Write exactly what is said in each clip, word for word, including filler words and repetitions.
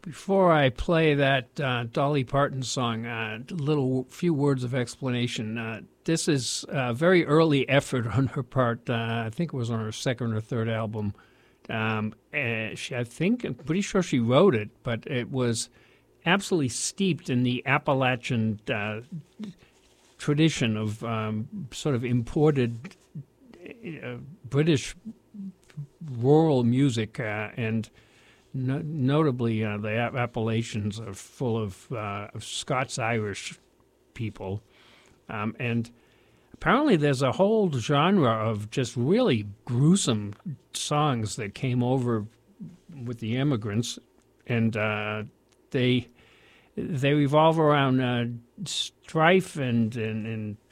Before I play that uh, Dolly Parton song, a uh, little few words of explanation. Uh, this is a very early effort on her part. Uh, I think it was on her second or third album. Um, and she, I think, I'm pretty sure she wrote it, but it was absolutely steeped in the Appalachian uh, tradition of um, sort of imported uh, British rural music uh, and. No, notably, uh, the Appalachians are full of, uh, of Scots-Irish people. Um, and apparently there's a whole genre of just really gruesome songs that came over with the immigrants. And uh, they they revolve around uh, strife and, and,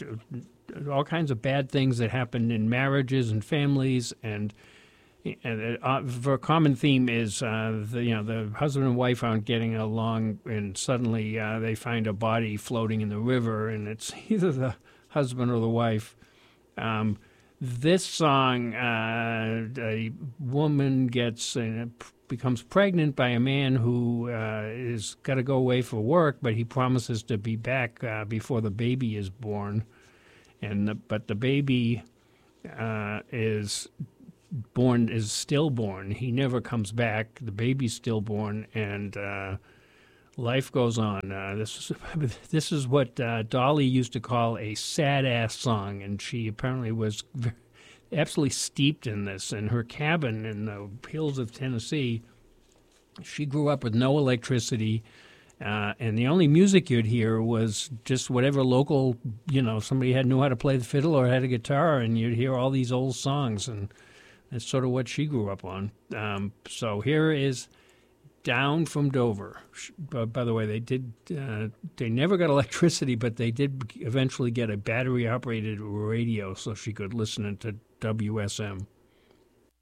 and all kinds of bad things that happen in marriages and families. And And uh, for a common theme is, uh, the, you know, the husband and wife aren't getting along, and suddenly uh, they find a body floating in the river, and it's either the husband or the wife. Um, this song, uh, a woman gets uh, becomes pregnant by a man who uh, is got to go away for work, but he promises to be back uh, before the baby is born, and the, but the baby uh, is. Born is stillborn. He never comes back. The baby's stillborn, and uh, life goes on. Uh, this is this is what uh, Dolly used to call a sad ass song, and she apparently was very, absolutely steeped in this. In her cabin in the hills of Tennessee, she grew up with no electricity, uh, and the only music you'd hear was just whatever local, you know, somebody had knew how to play the fiddle or had a guitar, and you'd hear all these old songs and. That's sort of what she grew up on. Um, so here is Down from Dover. Uh, by the way, they did. Uh, they never got electricity, but they did eventually get a battery-operated radio so she could listen to W S M.